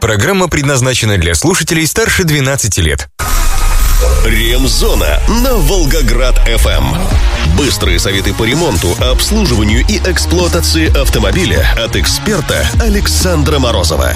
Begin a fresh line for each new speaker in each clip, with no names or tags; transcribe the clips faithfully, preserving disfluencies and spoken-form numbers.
Программа предназначена для слушателей старше двенадцати лет.
Ремзона на Волгоград эф эм. Быстрые советы по ремонту, обслуживанию и эксплуатации автомобиля от эксперта Александра Морозова.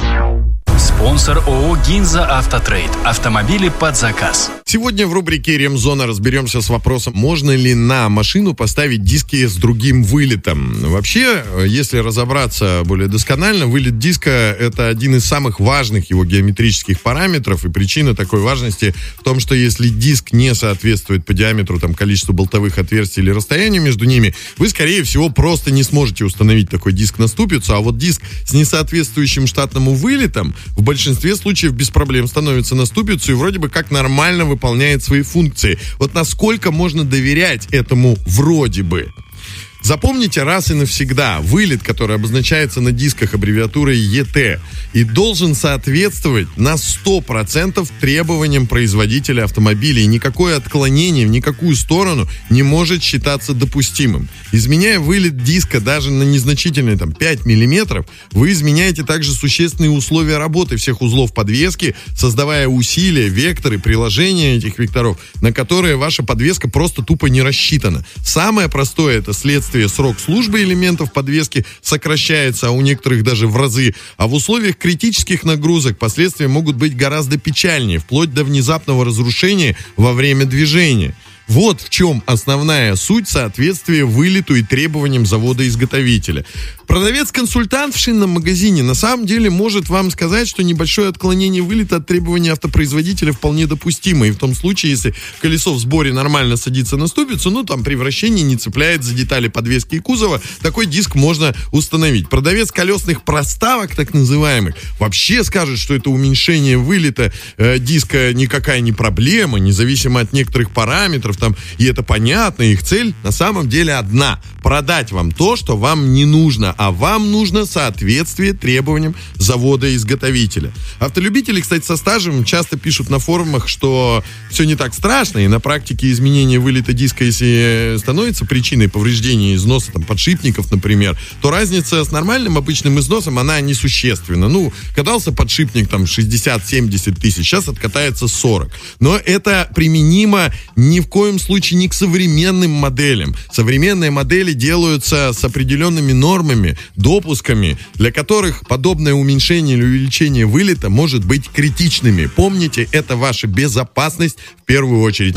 Спонсор ООО «Гинза Автотрейд». Автомобили под заказ.
Сегодня в рубрике «Ремзона» разберемся с вопросом, можно ли на машину поставить диски с другим вылетом. Вообще, если разобраться более досконально, вылет диска – это один из самых важных его геометрических параметров, и причина такой важности в том, что если диск не соответствует по диаметру, там, количеству болтовых отверстий или расстоянию между ними, вы, скорее всего, просто не сможете установить такой диск на ступицу, а вот диск с несоответствующим штатному вылетом в большинстве случаев без проблем становится на ступицу и вроде бы как нормально выполняет свои функции. Вот насколько можно доверять этому вроде бы? Запомните раз и навсегда, вылет, который обозначается на дисках аббревиатурой и ти, и должен соответствовать на сто процентов требованиям производителя автомобиля, и никакое отклонение в никакую сторону не может считаться допустимым. Изменяя вылет диска даже на незначительные там, пять миллиметров, вы изменяете также существенные условия работы всех узлов подвески, создавая усилия, векторы, приложения этих векторов, на которые ваша подвеска просто тупо не рассчитана. Самое простое это следствие срок службы элементов подвески сокращается, а у некоторых даже в разы. А в условиях критических нагрузок последствия могут быть гораздо печальнее, вплоть до внезапного разрушения во время движения. Вот в чем основная суть соответствия вылету и требованиям завода-изготовителя. Продавец-консультант в шинном магазине на самом деле может вам сказать, что небольшое отклонение вылета от требований автопроизводителя вполне допустимо. И в том случае, если колесо в сборе нормально садится на ступицу, ну там при вращении не цепляет за детали подвески и кузова, такой диск можно установить. Продавец колесных проставок, так называемых, вообще скажет, что это уменьшение вылета э, диска никакая не проблема, независимо от некоторых параметров, там, и это понятно, их цель на самом деле одна – продать вам то, что вам не нужно, а вам нужно соответствие требованиям завода-изготовителя. Автолюбители, кстати, со стажем часто пишут на форумах, что все не так страшно, и на практике изменение вылета диска, если становится причиной повреждения износа там, подшипников, например, то разница с нормальным обычным износом, она несущественна. Ну, катался подшипник там шестьдесят-семьдесят тысяч, сейчас откатается сорок. Но это применимо ни в коем случае не к современным моделям. Современные модели делаются с определенными нормами, допусками, для которых подобное уменьшение или увеличение вылета может быть критичными. Помните, это ваша безопасность в первую очередь.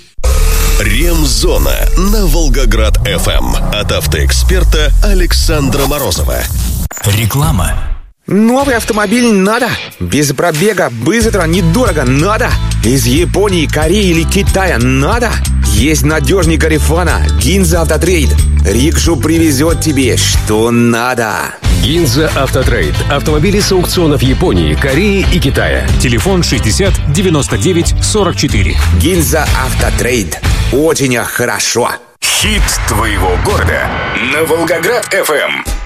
Ремзона на Волгоград эф эм от автоэксперта Александра Морозова.
Реклама.
Новый автомобиль надо? Без пробега, быстро, недорого надо? Из Японии, Кореи или Китая надо? Есть надежный Гарифана, Гинза Автотрейд. Рикшу привезет тебе, что надо.
Гинза Автотрейд. Автомобили с аукционов Японии, Кореи и Китая. Телефон шестьдесят девяносто девять сорок четыре.
Гинза Автотрейд. Очень хорошо.
Хит твоего города на Волгоград эф эм.